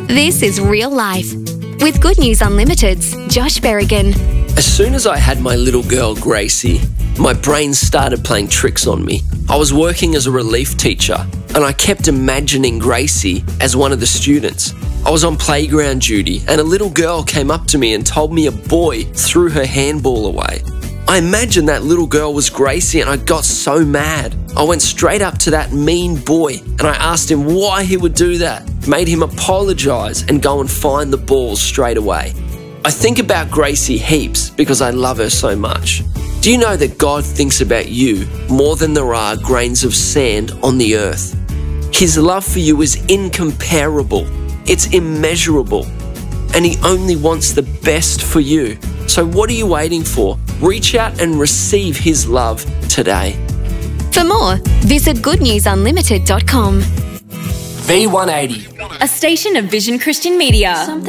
This is Real Life with Good News Unlimited's Josh Berrigan. As soon as I had my little girl, Gracie, my brain started playing tricks on me. I was working as a relief teacher and I kept imagining Gracie as one of the students. I was on playground duty and a little girl came up to me and told me a boy threw her handball away. I imagined that little girl was Gracie and I got so mad. I went straight up to that mean boy and I asked him why he would do that, made him apologise and go and find the ball straight away. I think about Gracie heaps because I love her so much. Do you know that God thinks about you more than there are grains of sand on the earth? His love for you is incomparable. It's immeasurable. And He only wants the best for you. So what are you waiting for? Reach out and receive His love today. For more, visit goodnewsunlimited.com. V180. A station of Vision Christian Media.